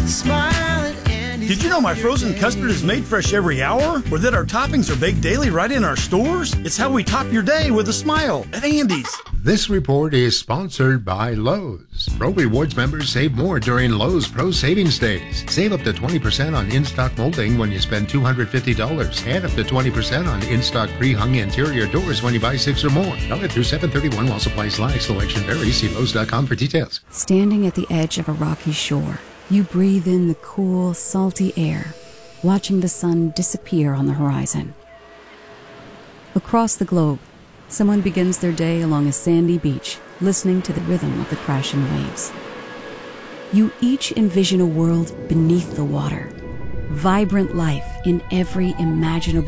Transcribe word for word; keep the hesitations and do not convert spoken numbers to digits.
Smile at Andy's. Did you know my frozen custard is made fresh every hour? Or that our toppings are baked daily right in our stores? It's how we top your day with a smile at Andy's. This report is sponsored by Lowe's. Pro Rewards members save more during Lowe's Pro Savings Days. Save up to twenty percent on in-stock molding when you spend two hundred fifty dollars and up to twenty percent on in-stock pre-hung interior doors when you buy six or more. Valid through seven thirty-one while supplies last. Selection varies. See Lowe's dot com for details. Standing at the edge of a rocky shore, you breathe in the cool, salty air, watching the sun disappear on the horizon. Across the globe, someone begins their day along a sandy beach, listening to the rhythm of the crashing waves. You each envision a world beneath the water, vibrant life in every imaginable